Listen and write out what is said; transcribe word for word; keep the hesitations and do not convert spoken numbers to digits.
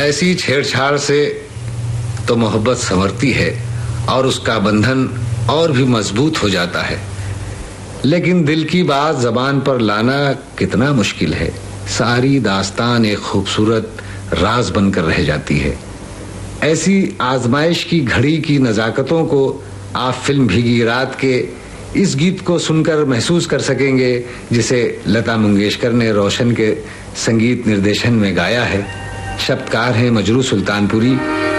ऐसी छेड़छाड़ से तो मोहब्बत संवरती है और उसका बंधन और भी मजबूत हो जाता है, लेकिन दिल की बात जबान पर लाना कितना मुश्किल है। सारी दास्तान एक खूबसूरत राज बनकर रह जाती है। ऐसी आजमाइश की घड़ी की नजाकतों को आप फिल्म भीगी रात के इस गीत को सुनकर महसूस कर सकेंगे, जिसे लता मंगेशकर ने रोशन के संगीत निर्देशन में गाया है। शब्दकार हैं मजरू सुल्तानपुरी,